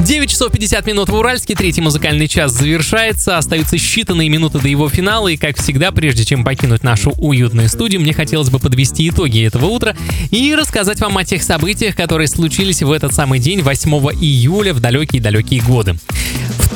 9 часов 50 минут в Уральске, третий музыкальный час завершается, остаются считанные минуты до его финала, и, как всегда, прежде чем покинуть нашу уютную студию, мне хотелось бы подвести итоги этого утра и рассказать вам о тех событиях, которые случились в этот самый день, 8 июля, в далекие-далекие годы. В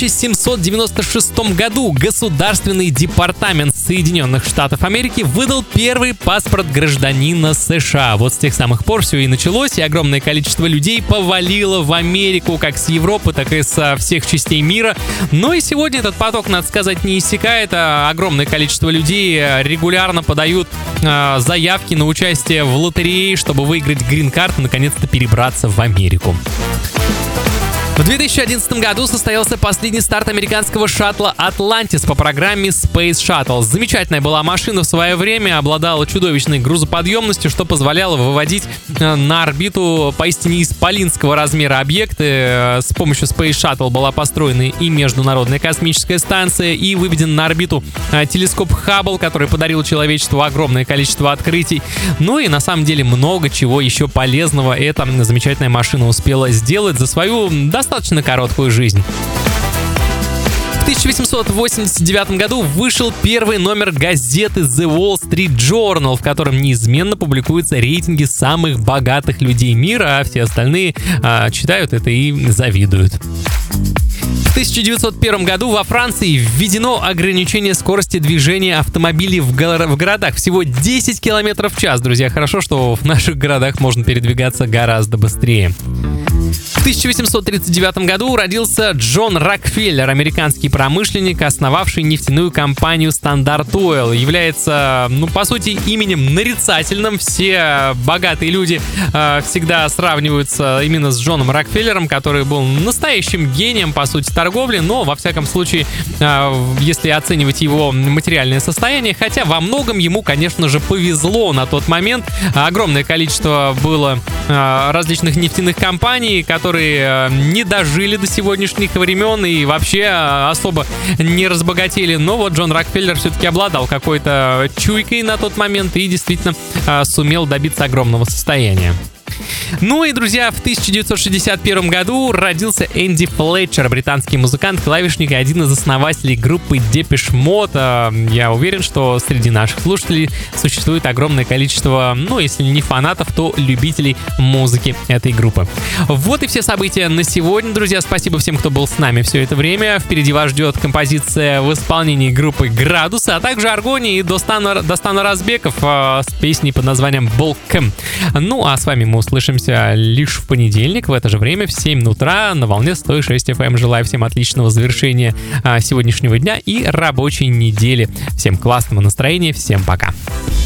1796 году Государственный департамент Соединенных Штатов Америки выдал первый паспорт гражданина США. Вот с тех самых пор все и началось, и огромное количество людей повалило в Америку, как с Европы, так и со всех частей мира. Но и сегодня этот поток, надо сказать, не иссякает, а огромное количество людей регулярно подают заявки на участие в лотерее, чтобы выиграть грин-карт и наконец-то перебраться в Америку. В 2011 году состоялся последний старт американского шаттла «Атлантис» по программе Space Shuttle. Замечательная была машина в свое время, обладала чудовищной грузоподъемностью, что позволяло выводить на орбиту поистине исполинского размера объекты. С помощью Space Shuttle была построена и Международная космическая станция, и выведен на орбиту телескоп Хаббл, который подарил человечеству огромное количество открытий. Ну и на самом деле много чего еще полезного эта замечательная машина успела сделать за свою достаточно короткую жизнь. В 1889 году вышел первый номер газеты The Wall Street Journal, в котором неизменно публикуются рейтинги самых богатых людей мира, а все остальные читают это и завидуют. В 1901 году во Франции введено ограничение скорости движения автомобилей в городах. Всего 10 км в час, друзья. Хорошо, что в наших городах можно передвигаться гораздо быстрее. В 1839 году родился Джон Рокфеллер, американский промышленник, основавший нефтяную компанию Standard Oil. Является, по сути, именем нарицательным. Все богатые люди всегда сравниваются именно с Джоном Рокфеллером, который был настоящим гением, по сути, торговли, но, во всяком случае, если оценивать его материальное состояние, хотя во многом ему, конечно же, повезло на тот момент. Огромное количество было различных нефтяных компаний, которые не дожили до сегодняшних времен и вообще особо не разбогатели. Но вот Джон Рокфеллер все-таки обладал какой-то чуйкой на тот момент и действительно сумел добиться огромного состояния. Ну и, друзья, в 1961 году родился Энди Флетчер, британский музыкант, клавишник и один из основателей группы Depeche Mode. Я уверен, что среди наших слушателей существует огромное количество, если не фанатов, то любителей музыки этой группы. Вот и все события на сегодня, друзья. Спасибо всем, кто был с нами все это время. Впереди вас ждет композиция в исполнении группы «Градусы», а также Аргони и Достана Разбеков с песней под названием «Болкэм». Ну, а с вами мы услышимся лишь в понедельник в это же время в 7 утра на волне 106 FM. Желаю всем отличного завершения сегодняшнего дня и рабочей недели. Всем классного настроения, всем пока.